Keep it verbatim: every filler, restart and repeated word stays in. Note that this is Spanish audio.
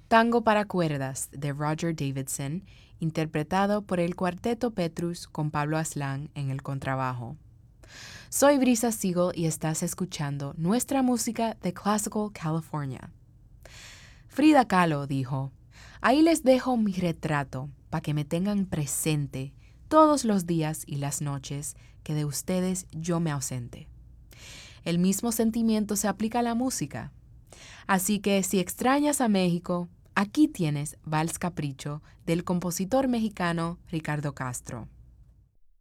Tango para cuerdas de Roger Davidson, interpretado por el Cuarteto Petrus con Pablo Aslan en el contrabajo. Soy Brisa Siegel y estás escuchando nuestra música de Classical California. Frida Kahlo dijo, ahí les dejo mi retrato para que me tengan presente todos los días y las noches que de ustedes yo me ausente. El mismo sentimiento se aplica a la música. Así que si extrañas a México, aquí tienes Vals Capricho del compositor mexicano Ricardo Castro.